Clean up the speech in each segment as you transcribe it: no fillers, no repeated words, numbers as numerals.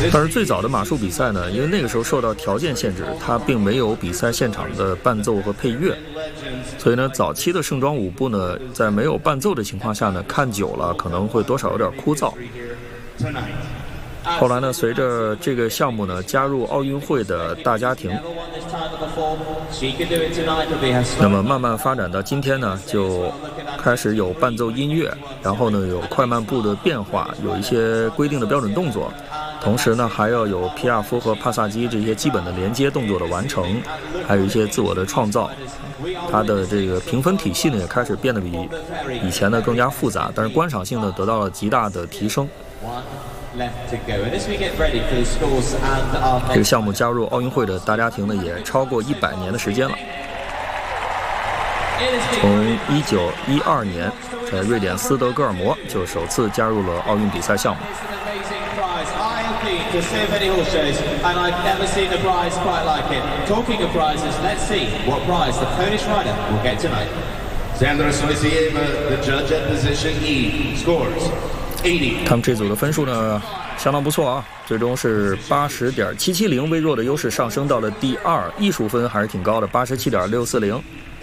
但是最早的马术比赛呢，因为那个时候受到条件限制，它并没有比赛现场的伴奏和配乐，所以呢，早期的盛装舞步呢，在没有伴奏的情况下呢，看久了可能会多少有点枯燥。后来呢，随着这个项目呢加入奥运会的大家庭，那么慢慢发展到今天呢，就开始有伴奏音乐，然后呢有快慢步的变化，有一些规定的标准动作，同时呢还要有皮亚夫和帕萨基这些基本的连接动作的完成，还有一些自我的创造。它的这个评分体系呢也开始变得比以前呢更加复杂，但是观赏性呢得到了极大的提升。这个项目加入奥运会的大家庭呢，也超过100年的时间了。从1912年，在瑞典斯德哥尔摩就首次加入了奥运比赛项目。他们这组的分数呢相当不错啊，最终是80.770，微弱的优势上升到了第2，艺术分还是挺高的87.640，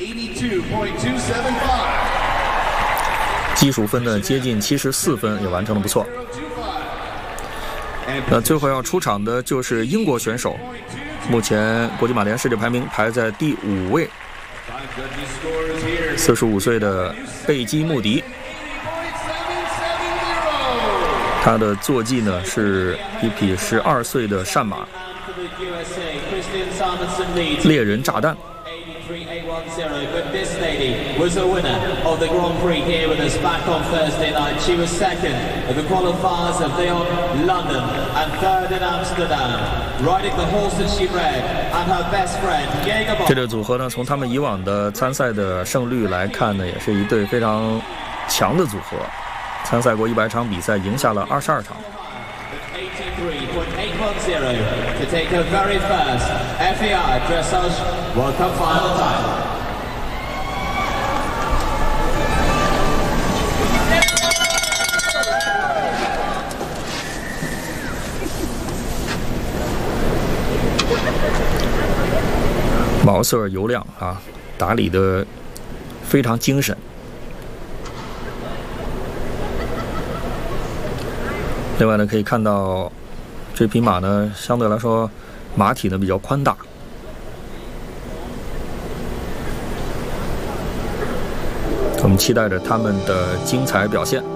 技术分呢接近74分，也完成的不错。那最后要出场的就是英国选手，目前国际马联世界排名排在第5位，45岁的贝基穆迪。他的坐骑呢是一匹12岁的善马，猎人炸弹。这对组合呢，从他们以往的参赛的胜率来看呢，也是一对非常强的组合。参赛过100场比赛，赢下了22场。毛色油亮啊，打理的非常精神。另外呢，可以看到这匹马呢，相对来说马体呢比较宽大。我们期待着他们的精彩表现。